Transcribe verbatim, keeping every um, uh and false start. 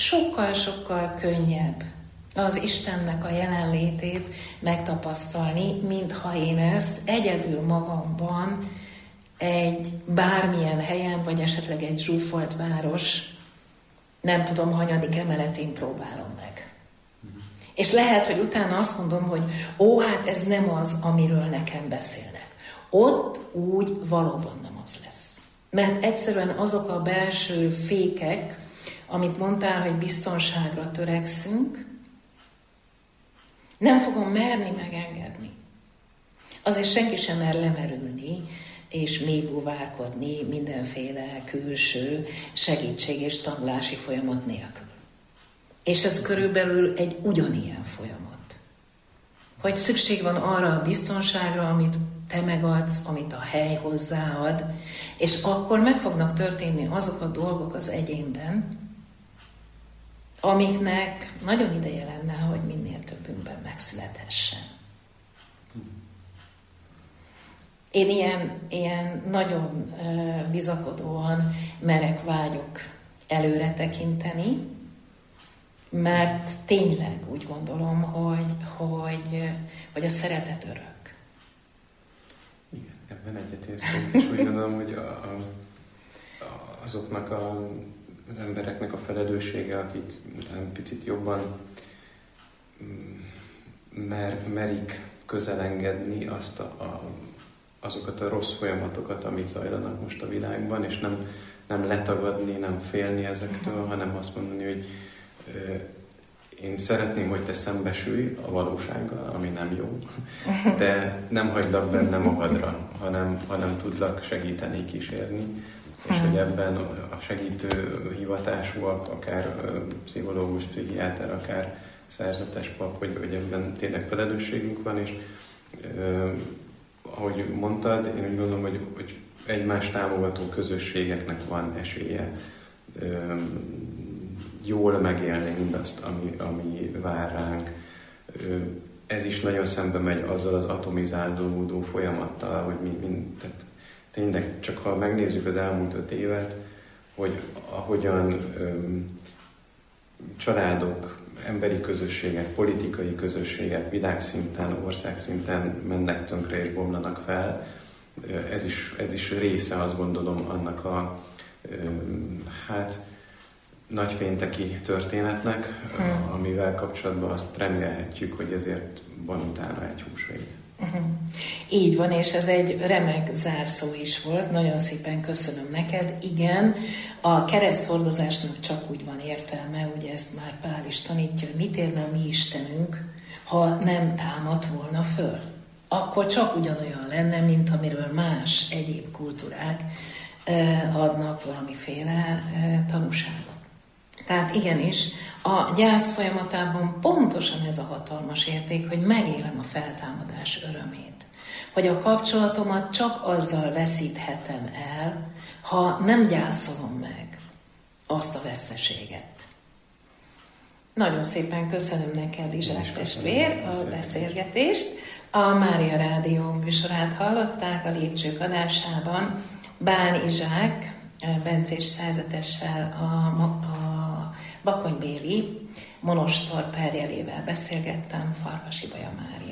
sokkal-sokkal könnyebb az Istennek a jelenlétét megtapasztalni, mintha én ezt egyedül magamban egy bármilyen helyen, vagy esetleg egy zsúfolt város, nem tudom, hanyadik emeletén próbálom meg. Mm. És lehet, hogy utána azt mondom, hogy ó, hát ez nem az, amiről nekem beszélnek. Ott úgy valóban nem az lesz. Mert egyszerűen azok a belső fékek, amit mondtál, hogy biztonságra törekszünk, nem fogom merni megengedni. Azért senki sem mer lemerülni, és még búvárkodni mindenféle külső segítség és tanulási folyamat nélkül. És ez körülbelül egy ugyanilyen folyamat. Hogy szükség van arra a biztonságra, amit te megadsz, amit a hely hozzáad, és akkor meg fognak történni azok a dolgok az egyénben, amiknek nagyon ideje lenne, hogy minél többünkben megszülethessen. Én ilyen, ilyen nagyon uh, bizakodóan merek, vágyok előre tekinteni, mert tényleg úgy gondolom, hogy, hogy, hogy a szeretet örök. Igen, ebben egyetértünk, és úgy gondolom, hogy a, a, a, azoknak a, az embereknek a felelőssége, akik utána picit jobban mer, merik közelengedni azt a, a azokat a rossz folyamatokat, amik zajlanak most a világban, és nem, nem letagadni, nem félni ezektől, hanem azt mondani, hogy ö, én szeretném, hogy te szembesülj a valósággal, ami nem jó, de nem hagylak benne magadra, hanem, hanem tudlak segíteni, kísérni, és hogy ebben a segítő hivatásúak, akár pszichológus, pszichiáter, akár szerzetes pap, hogy, hogy ebben tényleg felelősségünk van, és ö, ahogy mondtad, én úgy gondolom, hogy, hogy egymás támogató közösségeknek van esélye öm, jól megélni mindazt, ami, ami vár ránk. Öm, ez is nagyon szembe megy azzal az atomizálódó folyamattal, hogy mi, mi tehát tényleg csak ha megnézzük az elmúlt öt évet, hogy ahogyan öm, családok, emberi közösségek, politikai közösségek világszinten, országszinten mennek tönkre és bomlanak fel. Ez is, ez is része, azt gondolom, annak a hát nagypénteki történetnek, hmm. amivel kapcsolatban azt remélhetjük, hogy ezért van utána egy húsvét. Uh-huh. Így van, és ez egy remek zárszó is volt. Nagyon szépen köszönöm neked. Igen, a kereszthordozásnak csak úgy van értelme, ugye ezt már Pál is tanítja, hogy mit érne a mi Istenünk, ha nem támadt volna föl. Akkor csak ugyanolyan lenne, mint amiről más egyéb kultúrák adnak valamiféle tanúságot. Tehát igenis, a gyász folyamatában pontosan ez a hatalmas érték, hogy megélem a feltámadás örömét. Hogy a kapcsolatomat csak azzal veszíthetem el, ha nem gyászolom meg azt a veszteséget. Nagyon szépen köszönöm neked, Izsák testvér, a beszélgetést. A Mária Rádió műsorát hallották a Lépcsők adásában. Bán Izsák, bencés szerzetessel, a, a bakonybéli monostor perjelével beszélgettem, Farkas Ibolya Mária.